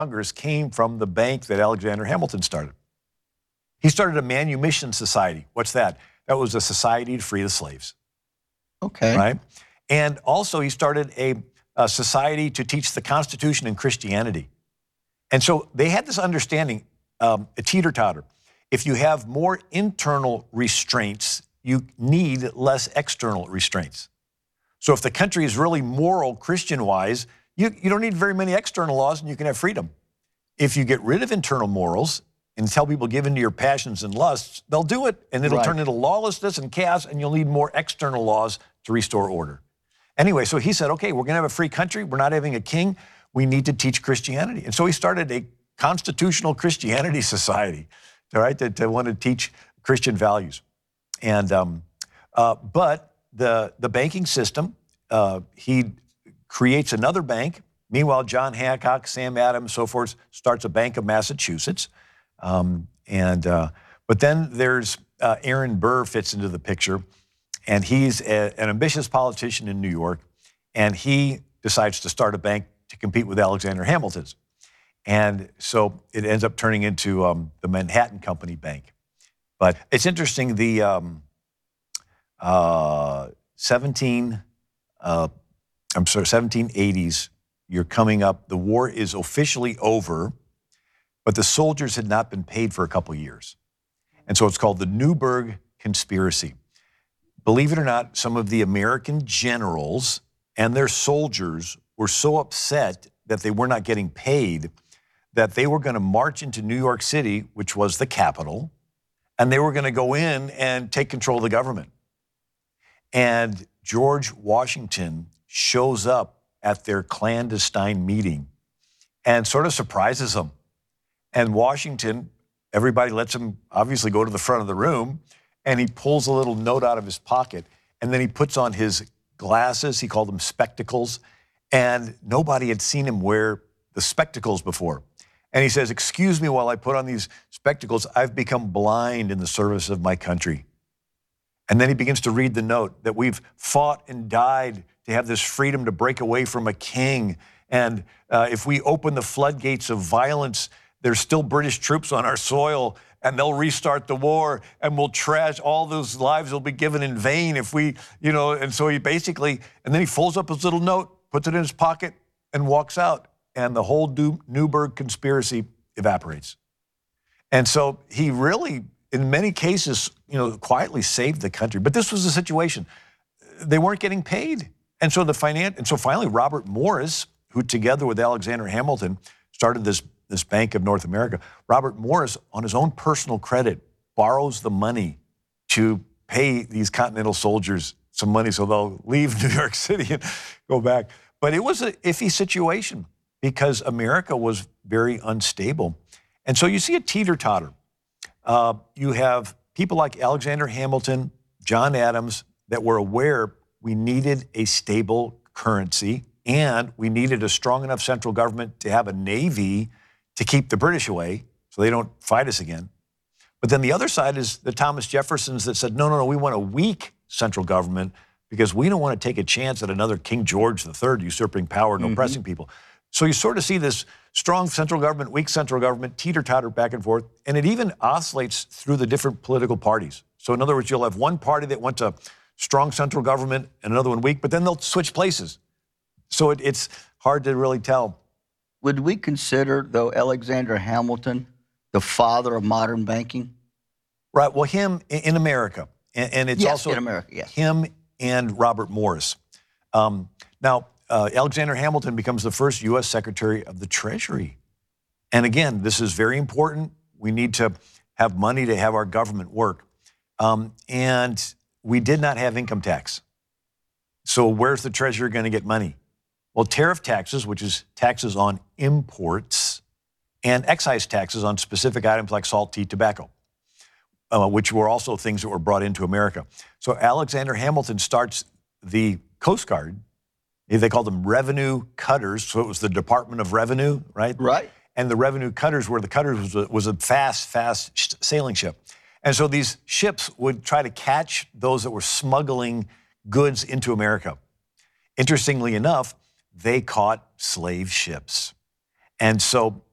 Congress came from the bank that Alexander Hamilton started. He started a manumission society. What's that? That was a society to free the slaves. Okay. Right? And also he started a society to teach the Constitution and Christianity. And so they had this understanding, a teeter-totter. If you have more internal restraints, you need less external restraints. So if the country is really moral, Christian-wise, you don't need very many external laws and you can have freedom. If you get rid of internal morals and tell people give in to your passions and lusts, they'll do it, and it'll turn into lawlessness and chaos, and you'll need more external laws to restore order. Anyway, so he said, okay, we're gonna have a free country, we're not having a king, we need to teach Christianity. And so he started a constitutional Christianity society, all right, that wanted to teach Christian values. And, but the banking system, he creates another bank. Meanwhile, John Hancock, Sam Adams, so forth, starts a Bank of Massachusetts. But then there's Aaron Burr fits into the picture, and he's an ambitious politician in New York, and he decides to start a bank to compete with Alexander Hamilton's. And so it ends up turning into the Manhattan Company Bank. But it's interesting, the 1780s, you're coming up, the war is officially over, but the soldiers had not been paid for a couple years. And so it's called the Newburgh Conspiracy. Believe it or not, some of the American generals and their soldiers were so upset that they were not getting paid that they were going to march into New York City, which was the capital, and they were going to go in and take control of the government. And George Washington shows up at their clandestine meeting and sort of surprises them. And Washington, everybody lets him obviously go to the front of the room, and he pulls a little note out of his pocket, and then he puts on his glasses, he called them spectacles, and nobody had seen him wear the spectacles before. And he says, excuse me while I put on these spectacles, I've become blind in the service of my country. And then he begins to read the note that we've fought and died to have this freedom to break away from a king. And if we open the floodgates of violence, there's still British troops on our soil, and they'll restart the war, and we'll trash all those lives will be given in vain if we, and so he basically, and then he folds up his little note, puts it in his pocket, and walks out. And the whole Newburgh conspiracy evaporates. And so he really, in many cases, quietly saved the country. But this was the situation. They weren't getting paid. And so finally Robert Morris, who together with Alexander Hamilton started this Bank of North America, Robert Morris, on his own personal credit, borrows the money to pay these Continental soldiers some money so they'll leave New York City and go back. But it was an iffy situation because America was very unstable. And so you see a teeter-totter. You have people like Alexander Hamilton, John Adams, that were aware we needed a stable currency and we needed a strong enough central government to have a navy to keep the British away so they don't fight us again. But then the other side is the Thomas Jeffersons that said, no, we want a weak central government because we don't want to take a chance at another King George III usurping power and oppressing people. So you sort of see this strong central government, weak central government, teeter-totter back and forth, and it even oscillates through the different political parties. So in other words, you'll have one party that wants a strong central government and another one weak, but then they'll switch places. So it's hard to really tell. Would we consider, though, Alexander Hamilton the father of modern banking? Right, well, him in America, and it's also in America, yes. Him and Robert Morris. Now, Alexander Hamilton becomes the first U.S. Secretary of the Treasury. And again, this is very important. We need to have money to have our government work. And we did not have income tax. So where's the Treasury going to get money? Well, tariff taxes, which is taxes on imports, and excise taxes on specific items like salt, tea, tobacco, which were also things that were brought into America. So Alexander Hamilton starts the Coast Guard. They called them revenue cutters, so it was the Department of Revenue, right? Right. And the revenue cutters was a fast sailing ship. And so these ships would try to catch those that were smuggling goods into America. Interestingly enough, they caught slave ships. And so